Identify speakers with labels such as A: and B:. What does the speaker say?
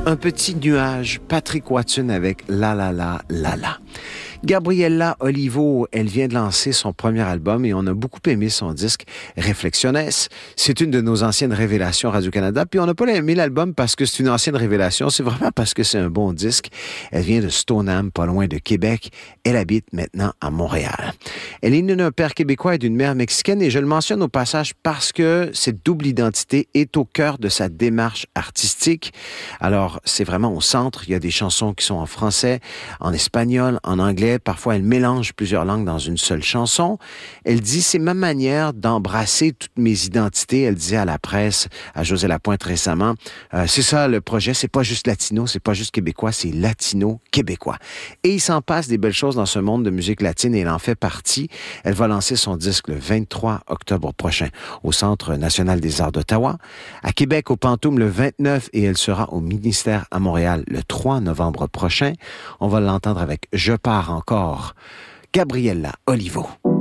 A: Un petit nuage, Patrick Watson avec La La La La La. Gabriella Olivo, elle vient de lancer son premier album et on a beaucoup aimé son disque Reflexiones. C'est une de nos anciennes révélations Radio-Canada. Puis on n'a pas aimé l'album parce que c'est une ancienne révélation, c'est vraiment parce que c'est un bon disque. Elle vient de Stoneham, pas loin de Québec. Elle habite maintenant à Montréal. Elle est née d'un père québécois et d'une mère mexicaine et je le mentionne au passage parce que cette double identité est au cœur de sa démarche artistique. Alors, c'est vraiment au centre. Il y a des chansons qui sont en français, en espagnol, en anglais. Parfois, elle mélange plusieurs langues dans une seule chanson. Elle dit, c'est ma manière d'embrasser toutes mes identités. Elle disait à la presse, à José Lapointe récemment, c'est ça le projet, c'est pas juste latino, c'est pas juste québécois, c'est latino-québécois. Et il s'en passe des belles choses dans ce monde de musique latine et elle en fait partie. Elle va lancer son disque le 23 octobre prochain au Centre national des arts d'Ottawa, à Québec au Pantoum le 29 et elle sera au ministère à Montréal le 3 novembre prochain. On va l'entendre avec Je pars encore, Gabriella Olivo.